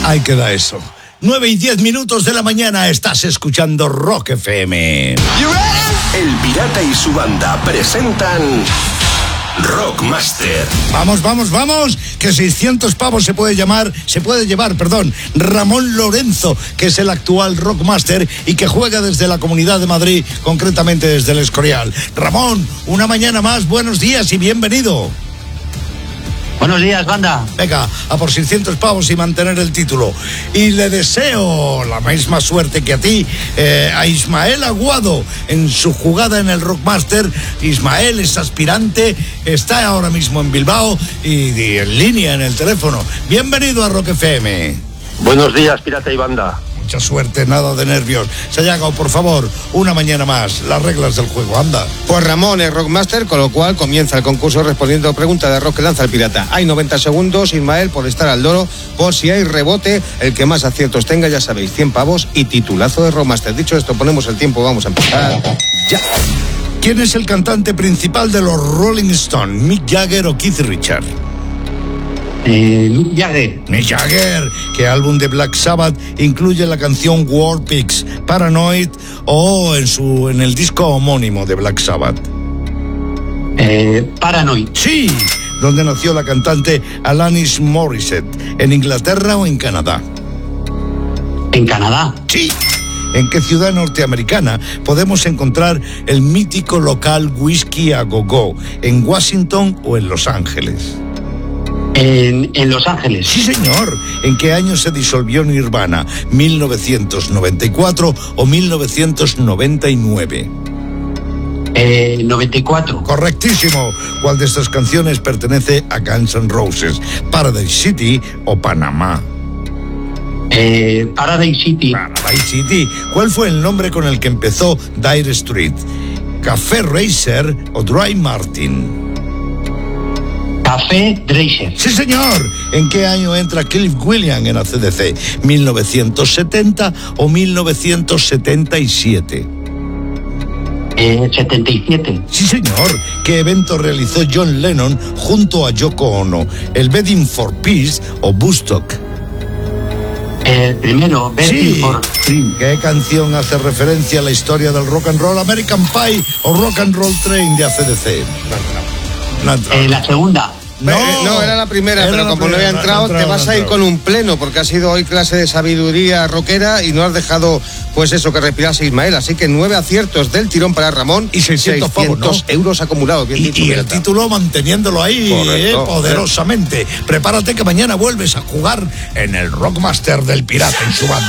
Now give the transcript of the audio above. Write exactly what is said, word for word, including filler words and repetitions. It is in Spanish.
Ahí queda eso. nueve y diez minutos de la mañana, estás escuchando Rock F M. El Pirata y su banda presentan Rockmaster. Vamos, vamos, vamos, que seiscientos pavos se puede llamar, se puede llevar, perdón, Ramón Lorenzo, que es el actual Rockmaster y que juega desde la Comunidad de Madrid, concretamente desde el Escorial. Ramón, una mañana más, buenos días y bienvenido. Buenos días, banda. Venga, a por seiscientos pavos y mantener el título. Y le deseo la misma suerte que a ti, eh, a Ismael Aguado, en su jugada en el Rockmaster. Ismael es aspirante, está ahora mismo en Bilbao y, y en línea en el teléfono. Bienvenido a Rock F M. Buenos días, Pirata y banda. Mucha suerte, nada de nervios. Sayago, por favor, una mañana más, las reglas del juego, anda. Pues Ramón es Rockmaster, con lo cual comienza el concurso respondiendo a pregunta de rock que lanza el pirata. Hay noventa segundos, Ismael, por estar al loro, por si hay rebote, el que más aciertos tenga, ya sabéis, cien pavos y titulazo de Rockmaster. Dicho esto, ponemos el tiempo, vamos a empezar ya. ¿Quién es el cantante principal de los Rolling Stones? ¿Mick Jagger o Keith Richards? Eh, Mick Jagger. Mick Jagger. ¿Qué álbum de Black Sabbath incluye la canción War Pigs, Paranoid o en su en el disco homónimo de Black Sabbath? Eh, Paranoid. Sí. ¿Dónde nació la cantante Alanis Morissette? ¿En Inglaterra o en Canadá? En Canadá. Sí. ¿En qué ciudad norteamericana podemos encontrar el mítico local Whisky a Go Go? ¿En Washington o en Los Ángeles? En, en Los Ángeles. Sí, señor. ¿En qué año se disolvió Nirvana? ¿mil novecientos noventa y cuatro o mil novecientos noventa y nueve? Eh, noventa y cuatro. Correctísimo. ¿Cuál de estas canciones pertenece a Guns N' Roses? ¿Paradise City o Panamá? Eh, Paradise City. Paradise City. ¿Cuál fue el nombre con el que empezó Dire Street? ¿Café Racer o Dry Martin? Café Racer. Sí, señor. ¿En qué año entra Cliff Williams en A C D C? ¿mil novecientos setenta o mil novecientos setenta y siete? Eh, setenta y siete. Sí, señor. ¿Qué evento realizó John Lennon junto a Yoko Ono? ¿El Wedding for Peace o Woodstock? El primero, Betty Sí. for Dream. ¿Qué canción hace referencia a la historia del rock and roll? ¿American Pie o Rock and Roll Train de A C D C? No, no, no. Eh, la segunda. No, Eh, no, era la primera, Era pero la como primera, no había entrado, no ha entrado, te vas no ha a ir entrado. con un pleno, porque ha sido hoy clase de sabiduría rockera y no has dejado, pues eso, que respirase Ismael. Así que nueve aciertos del tirón para Ramón Y seiscientos pavos, ¿no? euros acumulados. Bien Y, dicho, y el pirata. título manteniéndolo ahí, Correcto. eh, poderosamente. Prepárate que mañana vuelves a jugar en el Rockmaster del Pirata en su banda.